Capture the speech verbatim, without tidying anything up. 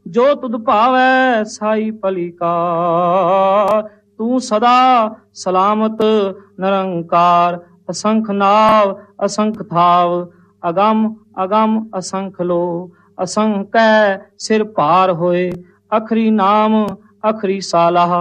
ਜੋ ਤੁਧ ਭਾਵੈ ਸਾਈ ਭਲੀ ਕਾਰ। ਤੂੰ ਸਦਾ ਸਲਾਮਤ ਨਿਰੰਕਾਰ। ਅਸੰਖ ਨਾਵ ਅਸੰਖ ਥਾਵ, ਅਗੰਮ ਅਗੰਮ ਅਸੰਖ ਲੋ। ਅਸੰਕੈ ਸਿਰ ਭਾਰ ਹੋਏ, ਅਖਰੀ ਨਾਮ ਅਖਰੀ ਸਾਲਾਹ।